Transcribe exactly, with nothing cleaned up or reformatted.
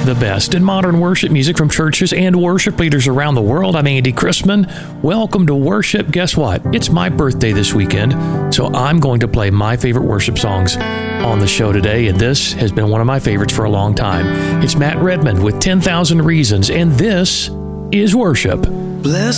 the best in modern worship music from churches and worship leaders around the world. I'm Andy Christman. Welcome to Worship. Guess what? It's my birthday this weekend, so I'm going to play my favorite worship songs on the show today, and this has been one of my favorites for a long time. It's Matt Redman with ten thousand Reasons, and this is Worship. Bless